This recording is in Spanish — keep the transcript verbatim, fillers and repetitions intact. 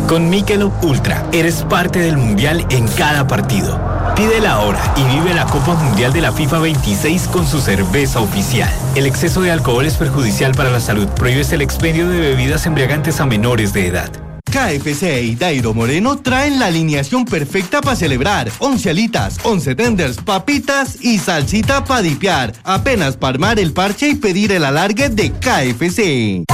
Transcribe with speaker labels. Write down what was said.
Speaker 1: Con Michelob Ultra, eres parte del Mundial en cada partido. Pídela ahora y vive la Copa Mundial de la FIFA veintiséis con su cerveza oficial. El exceso de alcohol es perjudicial para la salud. Prohíbes el expendio de bebidas embriagantes a menores de edad.
Speaker 2: K F C y Dairo Moreno traen la alineación perfecta para celebrar. once alitas, once tenders, papitas y salsita para dipear. Apenas para armar el parche y pedir el alargue de K F C.